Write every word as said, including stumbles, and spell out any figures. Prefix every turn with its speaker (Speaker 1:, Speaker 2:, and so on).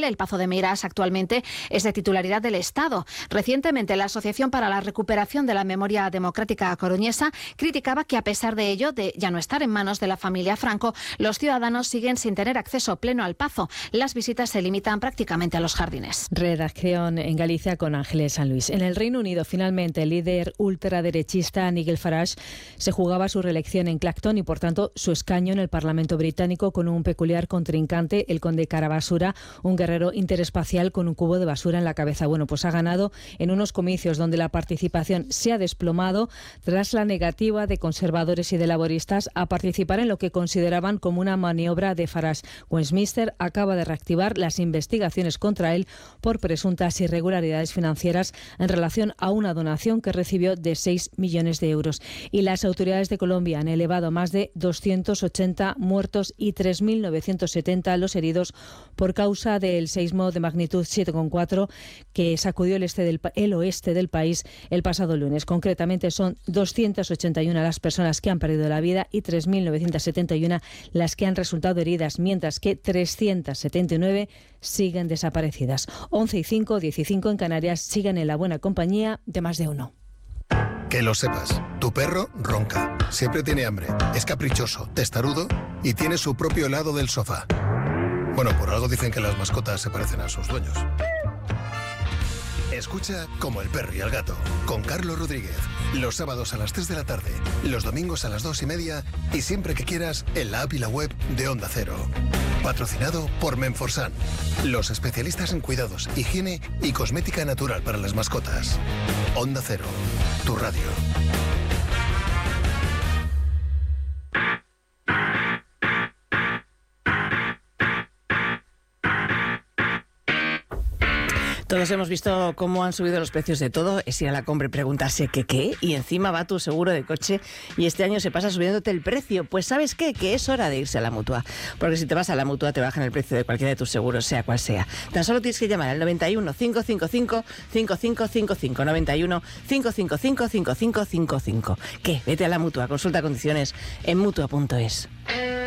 Speaker 1: El Pazo de Meirás actualmente es de titularidad del Estado. Recientemente, la Asociación para la Recuperación de la Memoria Democrática coruñesa criticaba que, a pesar de ello, de ya no estar en manos de la familia Franco, los ciudadanos siguen sin tener acceso pleno al Pazo. Las visitas se limitan prácticamente a los jardines.
Speaker 2: Redacción en Galicia con Ángeles San Luis. En el Reino Unido, finalmente, el líder ultraderechista Nigel Farage se jugaba su reelección en Clacton y, por tanto, su escaño en el Parlamento británico con un peculiar contrincante, el conde Carabasura, un guerrero interespacial con un cubo de basura en la cabeza. Bueno, pues ha ganado en unos comicios donde la participación se ha desplomado tras la negativa de conservadores y de laboristas a participar en lo que consideraban como una maniobra de Farage. Westminster acaba de reactivar las investigaciones contra él por presuntas irregularidades financieras en relación a una donación que recibió de seis millones de euros. Y las autoridades de Colombia han elevado a más de doscientos ochenta muertos y tres mil novecientos setenta los heridos por causa del seísmo de magnitud siete coma cuatro que sacudió el, este del, el oeste del país el pasado lunes. Concretamente son doscientas ochenta y una las personas que han perdido la vida y tres mil novecientos setenta y uno las que han resultado heridas, mientras que trescientas setenta y nueve siguen desaparecidas. once y cinco, diez y cinco en Canarias, siguen en la buena compañía de más de uno.
Speaker 3: Que lo sepas, tu perro ronca, siempre tiene hambre, es caprichoso, testarudo y tiene su propio lado del sofá. Bueno, por algo dicen que las mascotas se parecen a sus dueños. Escucha Como el perro y el gato, con Carlos Rodríguez, los sábados a las tres de la tarde, los domingos a las dos y media y siempre que quieras en la app y la web de Onda Cero. Patrocinado por Menforsan, los especialistas en cuidados, higiene y cosmética natural para las mascotas. Onda Cero, tu radio.
Speaker 4: Todos hemos visto cómo han subido los precios de todo. Es ir a la compra y preguntarse qué qué, y encima va tu seguro de coche y este año se pasa subiéndote el precio. Pues ¿sabes qué? Que es hora de irse a la Mutua, porque si te vas a la Mutua te bajan el precio de cualquiera de tus seguros, sea cual sea. Tan solo tienes que llamar al noventa y uno, cinco cinco cinco, cinco cinco cinco cinco, noventa y uno, cinco cinco cinco, cinco cinco cinco cinco. ¿Qué? Vete a la Mutua, consulta condiciones en mutua punto es.